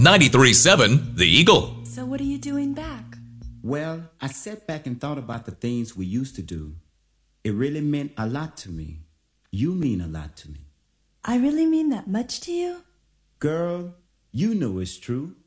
93.7 The Eagle. So what are you doing back? Well, I sat back and thought about the things we used to do. It really meant a lot to me. You mean a lot to me. I really mean that much to you? Girl, you know it's true.